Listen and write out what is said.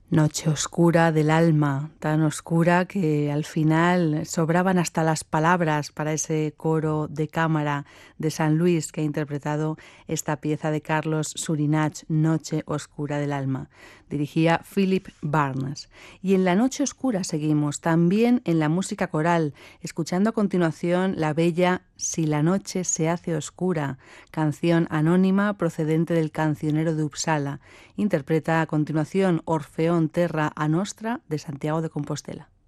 Noche oscura del alma, tan oscura que al final sobraban hasta las palabras para ese coro de cámara de San Luis que ha interpretado esta pieza de Carlos Surinach, Noche oscura del alma. Dirigía Philip Barnes. Y en la noche oscura seguimos, también en la música coral, escuchando a continuación la bella Si la noche se hace oscura, canción anónima procedente del cancionero de Uppsala. Interpreta a continuación Orfeón Terra a Nostra de Santiago de Compostela.